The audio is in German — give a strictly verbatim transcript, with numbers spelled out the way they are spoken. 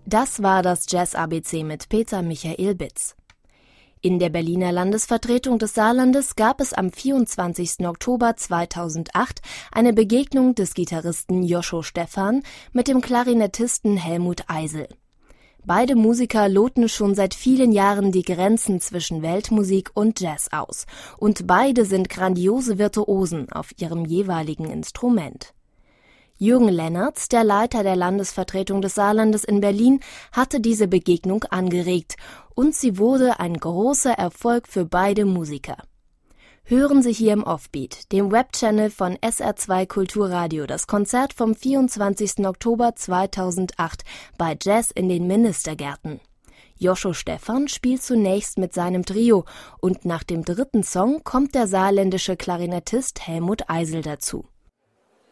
Das war das Jazz-A B C mit Peter Michael Bitz. In der Berliner Landesvertretung des Saarlandes gab es am vierundzwanzigsten Oktober zweitausendacht eine Begegnung des Gitarristen Joscho Stephan mit dem Klarinettisten Helmut Eisel. Beide Musiker loten schon seit vielen Jahren die Grenzen zwischen Weltmusik und Jazz aus. Und beide sind grandiose Virtuosen auf ihrem jeweiligen Instrument. Jürgen Lennertz, der Leiter der Landesvertretung des Saarlandes in Berlin, hatte diese Begegnung angeregt und sie wurde ein großer Erfolg für beide Musiker. Hören Sie hier im Offbeat, dem Webchannel von S R zwei Kulturradio, das Konzert vom vierundzwanzigsten Oktober zweitausendacht bei Jazz in den Ministergärten. Joscho Stephan spielt zunächst mit seinem Trio und nach dem dritten Song kommt der saarländische Klarinettist Helmut Eisel dazu.